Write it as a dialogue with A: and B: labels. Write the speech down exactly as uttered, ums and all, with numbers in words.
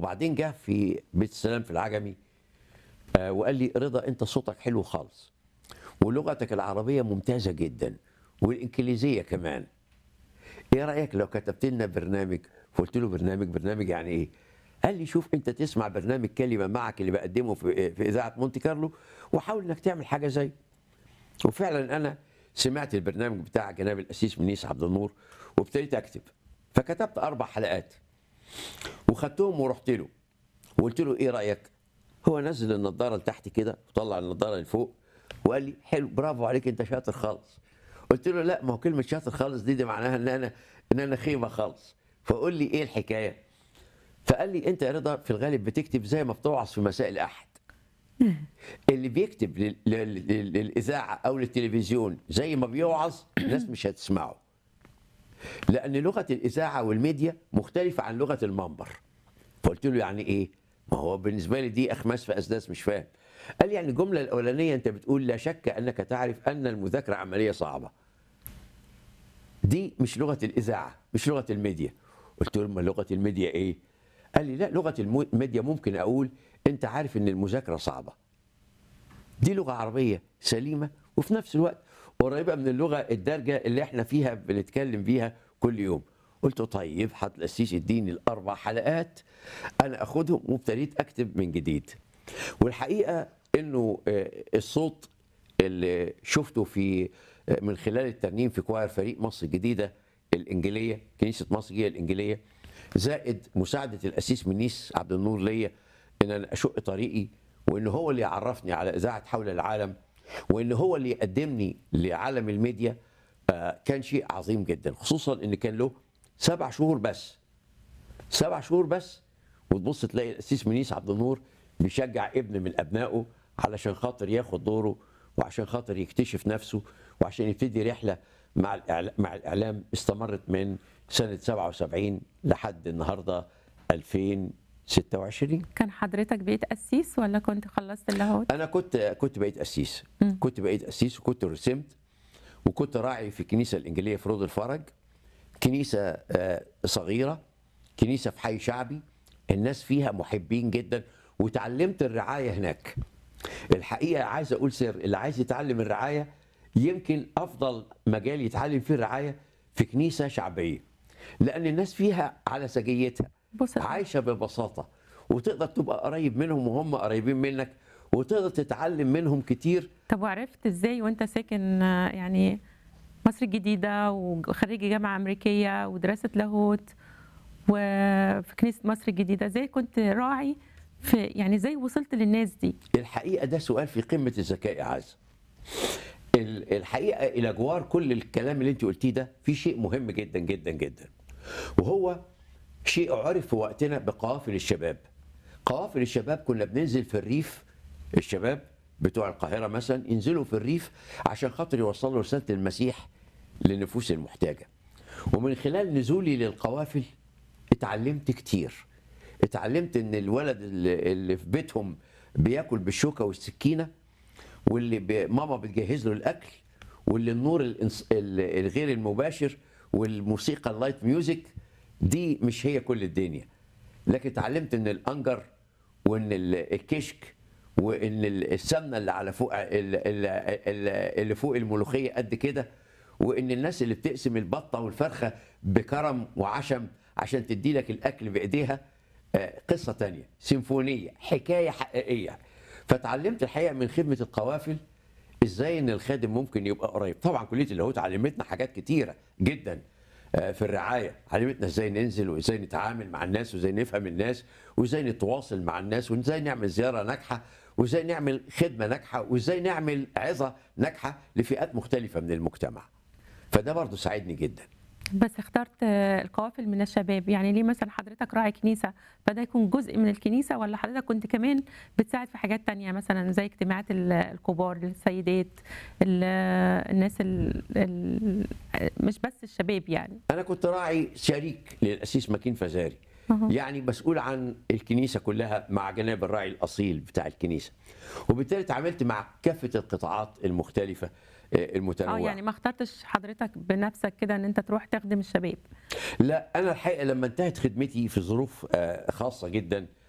A: وبعدين جه في بيت السلام في العجمي آه، وقال لي رضا انت صوتك حلو خالص ولغتك العربيه ممتازه جدا والانجليزيه كمان. ايه رايك لو كتبت لنا برنامج؟ فقلت له برنامج برنامج يعني ايه؟ قال لي شوف انت تسمع برنامج كلمه معك اللي بقدمه في في اذاعه مونتي كارلو وحاول انك تعمل حاجه زيه. وفعلا انا سمعت البرنامج بتاع جناب القسيس منيس عبد النور وابتديت اكتب. فكتبت اربع حلقات وخدتهم ورحت له وقلت له ايه رايك؟ هو نزل النضاره لتحت كده وطلع النضاره لفوق وقال لي حلو برافو عليك انت شاطر خالص. قلت له لا ما هو كلمه شاطر خالص دي دي معناها ان انا ان انا خيبه خالص. فقول لي ايه الحكايه؟ فقال لي انت يا رضا في الغالب بتكتب زي ما بتوعظ في مساء الاحد. اللي بيكتب لل- لل- لل- للاذاعه او للتلفزيون زي ما بيوعظ الناس مش هتسمعه. لان لغه الاذاعه والميديا مختلفه عن لغه المنبر. فقلت له يعني ايه؟ ما هو بالنسبه لي دي اخماس في اسداس مش فاهم. قال لي يعني الجمله الاولانيه انت بتقول لا شك انك تعرف ان المذاكره عمليه صعبه. دي مش لغه الاذاعه مش لغه الميديا. قلت له ما لغه الميديا ايه؟ قال لي لا لغه المو- الميديا ممكن اقول انت عارف ان المذاكره صعبه. دي لغه عربيه سليمه وفي نفس الوقت قريبه من اللغه الدارجه اللي احنا فيها بنتكلم بيها كل يوم. قلت له طيب حضرتك القسيس اديني الاربع حلقات انا اخدهم وابتديت اكتب من جديد. والحقيقه انه آه، الصوت اللي شفته في آه، من خلال الترنيم في كواير فريق مصر الجديده الانجيليه كنيسه مصر الجديده الانجيليه زائد مساعده القسيس منيس عبد النور ليا ان انا اشق طريقي وان هو اللي يعرفني على اذاعه حول العالم وان هو اللي يقدمني لعالم الميديا. آه، كان شيء عظيم جدا خصوصا ان كان له سبع شهور بس. سبع شهور بس وتبص تلاقي القسيس منيس عبد النور بيشجع ابن من ابنائه علشان خاطر ياخد دوره وعشان خاطر يكتشف نفسه وعشان يبتدي رحله مع الإعلام مع الاعلام استمرت من سنه سبعة وسبعين لحد النهارده ألفين وستة وعشرين.
B: كان حضرتك بقيت قسيس ولا كنت خلصت اللاهوت؟
A: انا كنت كنت بقيت قسيس
B: مم.
A: كنت بقيت قسيس وكنت رسمت وكنت راعي في الكنيسه الانجيليه في رود الفرج. كنيسه آه، صغيره كنيسه في حي شعبي الناس فيها محبين جدا وتعلمت الرعايه هناك. الحقيقه عايز اقول سر اللي عايز يتعلم الرعايه يمكن افضل مجال يتعلم فيه الرعايه في كنيسه شعبيه لان الناس فيها على سجيتها
B: بص
A: عايشه ببساطه وتقدر تبقى قريب منهم وهم قريبين منك وتقدر تتعلم منهم كتير.
B: طب وعرفت ازاي وانت ساكن آه، يعني مصر الجديدة وخريج جامعة أمريكية ودراسة لاهوت وفي كنيسة مصر الجديدة ازاي كنت راعي في يعني ازاي وصلت للناس دي؟
A: الحقيقه ده سؤال في قمه الذكاء يا عز. ال- الحقيقه الى جوار كل الكلام اللي انت قلتيه ده في شيء مهم جدا جدا جدا وهو شيء عرف في وقتنا بقوافل الشباب. قوافل الشباب كنا بننزل في الريف. الشباب بتوع القاهره مثلا ينزلوا في الريف عشان خاطر يوصلوا رساله المسيح للنفوس المحتاجه. ومن خلال نزولي للقوافل اتعلمت كتير. اتعلمت ان الولد اللي اللي في بيتهم بياكل بالشوكه والسكينه واللي ب- ماما بتجهز له الاكل واللي النور الإنس- ال- الغير المباشر والموسيقى اللايت ميوزك دي مش هي كل الدنيا. لكن اتعلمت ان الانجر وان ال- الكشك وان ال- السمنه اللي على فوق ال- ال- ال- اللي فوق الملوخيه قد كده وان الناس اللي بتقسم البطه والفرخه بكرم وعشم عشان تدي لك الاكل بايديها آه، قصه تانية سيمفونيه حكايه حقيقيه. فتعلمت الحقيقه من خدمه القوافل ازاي ان الخادم ممكن يبقى قريب. طبعا كليه اللاهوت علمتنا حاجات كتيره جدا آه، في الرعايه. علمتنا ازاي ننزل وازاي نتعامل مع الناس وازاي نفهم الناس وازاي نتواصل مع الناس وازاي نعمل زياره ناجحه وازاي نعمل خدمه ناجحه وازاي نعمل عظه ناجحه لفئات مختلفه من المجتمع. فده برضو ساعدني جدا.
B: بس اخترت آه، القوافل من الشباب، يعني ليه مثلا حضرتك راعي كنيسة فده يكون جزء من الكنيسة ولا حضرتك كنت كمان بتساعد في حاجات تانية مثلا زي اجتماعات ال- الكبار السيدات ال- الناس ال ال مش بس الشباب يعني؟
A: انا كنت راعي شريك للاسيس مكين فزاري
B: أهو.
A: يعني مسؤول عن الكنيسه كلها مع جناب الراعي الاصيل بتاع الكنيسه. وبالتالي اتعاملت مع كافه القطاعات المختلفه آه، المتنوعه.
B: اه يعني ما اخترتش حضرتك بنفسك كده ان انت تروح تخدم الشباب.
A: لا انا الحقيقه لما انتهت خدمتي في ظروف آه، خاصه جدا